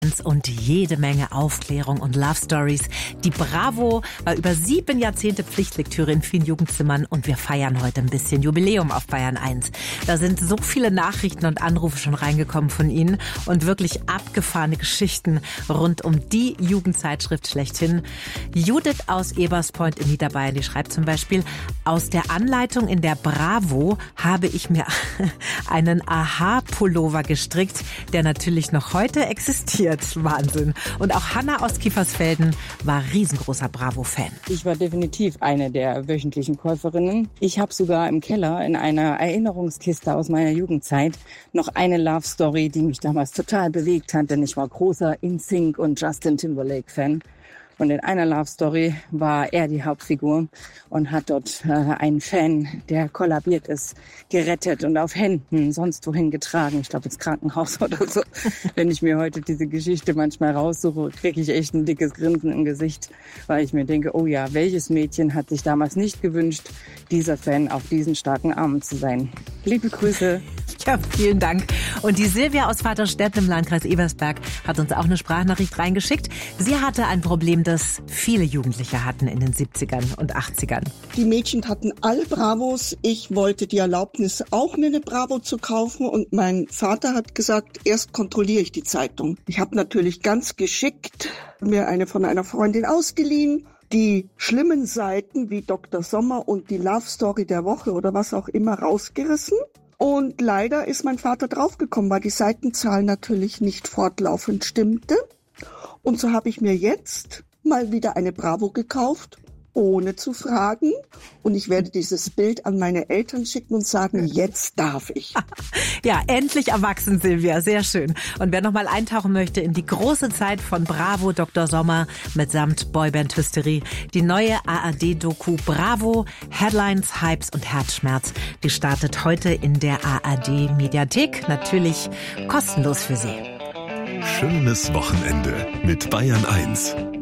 Romance und jede Menge Aufklärung und Love Stories. Die Bravo war über 7 Jahrzehnte Pflichtlektüre in vielen Jugendzimmern und wir feiern heute ein bisschen Jubiläum auf Bayern 1. Da sind so viele Nachrichten und Anrufe schon reingekommen von Ihnen und wirklich abgefahrene Geschichten rund um die Jugendzeitschrift schlechthin. Judith aus Eberspoint in Niederbayern, die schreibt zum Beispiel: Aus der Anleitung in der Bravo habe ich mir einen Aha-Pullover gestrickt, der natürlich noch heute existiert. Wahnsinn. Und auch Hanna aus Kiefersfelden war riesengroßer Bravo-Fan. Ich war definitiv eine der wöchentlichen Käuferinnen. Ich habe sogar im Keller in einer Erinnerungskiste aus meiner Jugendzeit noch eine Love-Story, die mich damals total bewegt hat, denn ich war großer NSYNC und Justin Timberlake-Fan. Und in einer Love Story war er die Hauptfigur und hat dort einen Fan, der kollabiert ist, gerettet und auf Händen sonst wohin getragen. Ich glaube ins Krankenhaus oder so. Wenn ich mir heute diese Geschichte manchmal raussuche, kriege ich echt ein dickes Grinsen im Gesicht, weil ich mir denke, oh ja, welches Mädchen hat sich damals nicht gewünscht, dieser Fan auf diesen starken Armen zu sein. Liebe Grüße. Ja, vielen Dank. Und die Silvia aus Vaterstetten im Landkreis Ebersberg hat uns auch eine Sprachnachricht reingeschickt. Sie hatte ein Problem, das viele Jugendliche hatten in den 70ern und 80ern. Die Mädchen hatten alle Bravos. Ich wollte die Erlaubnis, auch mir eine Bravo zu kaufen. Und mein Vater hat gesagt, erst kontrolliere ich die Zeitung. Ich habe natürlich ganz geschickt mir eine von einer Freundin ausgeliehen. Die schlimmen Seiten wie Dr. Sommer und die Love Story der Woche oder was auch immer rausgerissen. Und leider ist mein Vater draufgekommen, weil die Seitenzahl natürlich nicht fortlaufend stimmte. Und so habe ich mir jetzt mal wieder eine Bravo gekauft, ohne zu fragen. Und ich werde dieses Bild an meine Eltern schicken und sagen, jetzt darf ich. Ja, endlich erwachsen, Silvia. Sehr schön. Und wer noch mal eintauchen möchte in die große Zeit von Bravo, Dr. Sommer mitsamt Boyband-Hysterie, die neue ARD-Doku Bravo, Headlines, Hypes und Herzschmerz, die startet heute in der ARD-Mediathek. Natürlich kostenlos für Sie. Schönes Wochenende mit Bayern 1.